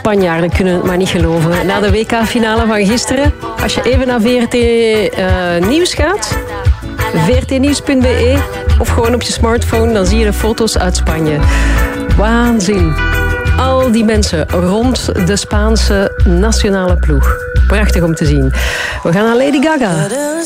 Spanjaarden kunnen het maar niet geloven. Na de WK-finale van gisteren, als je even naar VRT Nieuws gaat, vrtnieuws.be, of gewoon op je smartphone, dan zie je de foto's uit Spanje. Waanzin. Al die mensen rond de Spaanse nationale ploeg. Prachtig om te zien. We gaan naar Lady Gaga.